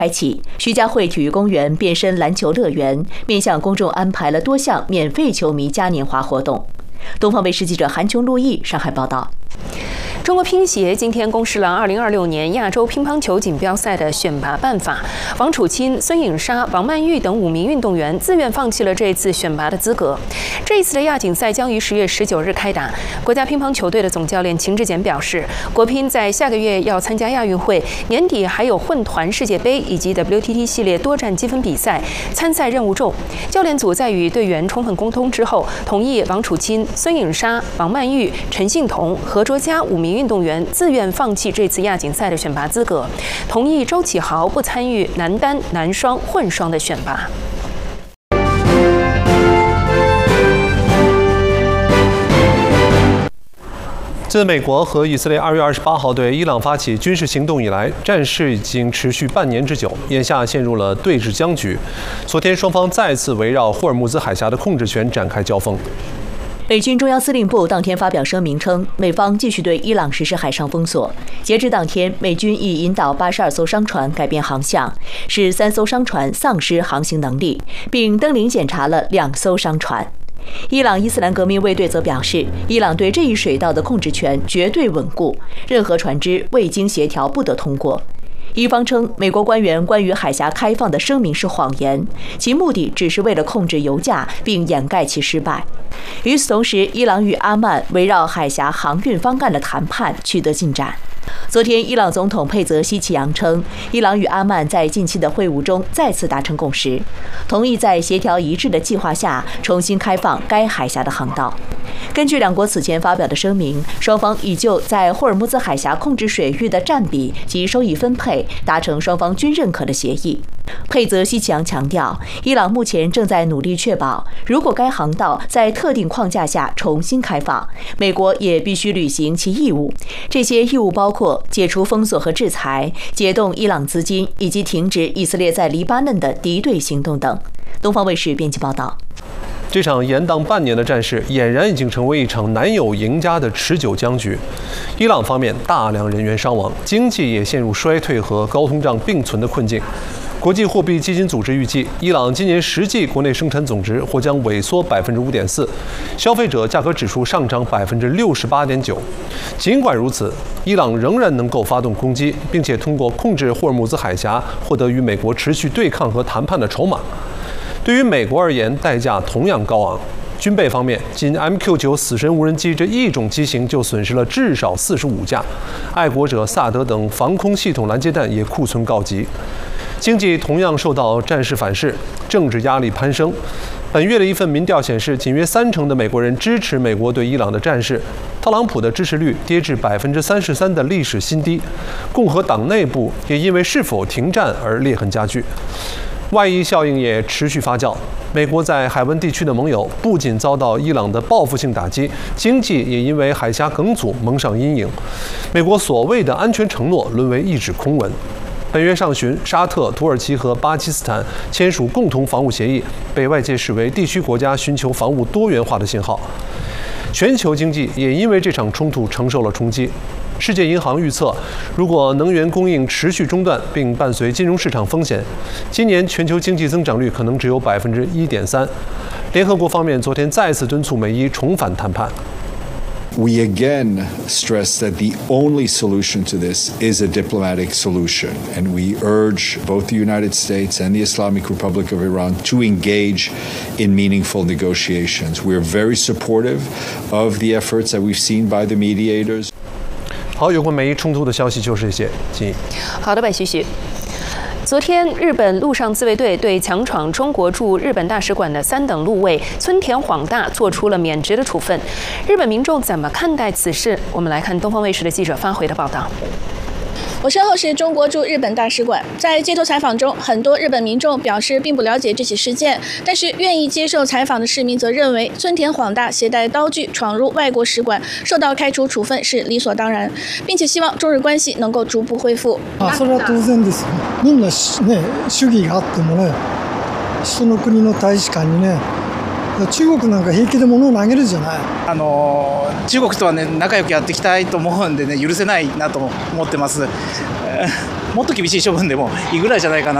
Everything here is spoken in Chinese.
开启，徐家汇体育公园变身篮球乐园，面向公众安排了多项免费球迷嘉年华活动。东方卫视记者韩琼、陆毅上海报道。 中国乒协今天公示了2026年亚洲乒乓球锦标赛的选拔办法。王楚钦、孙颖莎、王曼玉等5名运动员自愿放弃了这次选拔的资格。这一次的亚锦赛将于10月19日开打。国家乒乓球队的总教练秦志戩表示，国乒在下个月要参加亚运会，年底还有混团世界杯以及 WTT 系列多战积分比赛，参赛任务重。教练组在与队员充分沟通之后，同意王楚钦、孙颖莎、王曼玉、陈幸同、何卓佳5名运动员自愿放弃这次亚锦赛的选拔资格，同意周启豪不参与男单、男双、混双的选拔。 自美国和以色列2月28号对伊朗发起军事行动以来，战事已经持续半年之久，眼下陷入了对峙僵局。昨天，双方再次围绕霍尔木兹海峡的控制权展开交锋。 美军中央司令部当天发表声明称，美方继续对伊朗实施海上封锁。截至当天，美军已引导82艘商船改变航向，使3艘商船丧失航行能力，并登临检查了2艘商船。伊朗伊斯兰革命卫队则表示，伊朗对这一水道的控制权绝对稳固，任何船只未经协调不得通过。伊方称，美国官员关于海峡开放的声明是谎言，其目的只是为了控制油价并掩盖其失败。与此同时，伊朗与阿曼围绕海峡航运方案的谈判取得进展。昨天，伊朗总统佩泽希奇扬称，伊朗与阿曼在近期的会晤中再次达成共识，同意在协调一致的计划下重新开放该海峡的航道。根据两国此前发表的声明，双方已就在霍尔木兹海峡控制水域的占比及收益分配达成双方均认可的协议。佩泽希奇扬强调，伊朗目前正在努力确保，如果该航道在特定框架下重新开放，美国也必须履行其义务。这些义务包括解除封锁和制裁、解冻伊朗资金，以及停止以色列在黎巴嫩的敌对行动等。东方卫视编辑报道。 这场延宕半年的战事，俨然已经成为一场难有赢家的持久僵局。伊朗方面大量人员伤亡，经济也陷入衰退和高通胀并存的困境。国际货币基金组织预计，伊朗今年实际国内生产总值或将萎缩5.4%，消费者价格指数上涨68.9%。尽管如此，伊朗仍然能够发动攻击，并且通过控制霍尔木兹海峡获得与美国持续对抗和谈判的筹码。对于美国而言，代价同样高昂。军备方面，仅 MQ-9死神无人机这一种机型就损失了至少45架，爱国者、萨德等防空系统拦截弹也库存告急。经济同样受到战事反噬，政治压力攀升。本月的一份民调显示，仅约30%的美国人支持美国对伊朗的战事，特朗普的支持率跌至33%的历史新低。共和党内部也因为是否停战而裂痕加剧。外溢效应也持续发酵，美国在海湾地区的盟友不仅遭到伊朗的报复性打击，经济也因为海峡梗阻蒙上阴影。美国所谓的安全承诺沦为一纸空文。本月上旬，沙特、土耳其和巴基斯坦签署共同防务协议，被外界视为地区国家寻求防务多元化的信号。全球经济也因为这场冲突承受了冲击。世界银行预测，如果能源供应持续中断，并伴随金融市场风险，今年全球经济增长率可能只有1.3%。联合国方面昨天再次敦促美伊重返谈判。 We again stress that the only solution to this is a diplomatic solution, and we urge both the United States and the Islamic Republic of Iran to engage in meaningful negotiations. We are very supportive of the efforts that we've seen by the mediators. 好，有关美伊冲突的消息就是这些。请好的，白徐徐。昨天，日本陆上自卫队对强闯中国驻日本大使馆的3等陆尉村田晃大做出了免职的处分。日本民众怎么看待此事？我们来看东方卫视的记者发回的报道。 我身后是中国驻日本大使馆。在街头采访中，很多日本民众表示并不了解这起事件，但是愿意接受采访的市民则认为村田晃大携带刀具闯入外国使馆，受到开除处分是理所当然，并且希望中日关系能够逐步恢复。 それは当然です。みんなね主義があってもね、その国の大使館にね中国なんか平気で物を投げるじゃない。 中国とはね仲良くやっていきたいと思うんでね許せないなと思ってます。もっと厳しい処分でもいいぐらいじゃないかな。